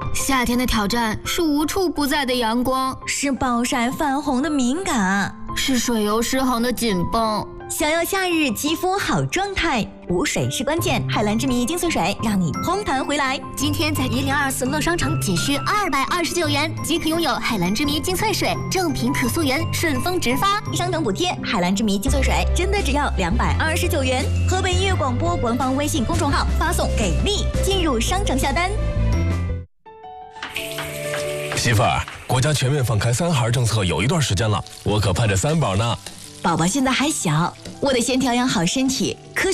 夏天的挑战是无处不在的阳光， 是暴晒泛红的敏感， 是水油失衡的紧绷。 想要夏日肌肤好状态，补水是关键。海蓝之谜精粹水让你嘭弹回来。 今天在1024乐商城仅需229元即可拥有海蓝之谜精粹水，正品可溯源，顺丰直发， 商城补贴。海蓝之谜精粹水真的只要229元。河北音乐广播官方微信公众号发送给力进入商城下单。 媳妇儿，国家全面放开3孩政策有一段时间了，我可盼着3宝呢。 宝宝现在还小，我得先调养好身体，科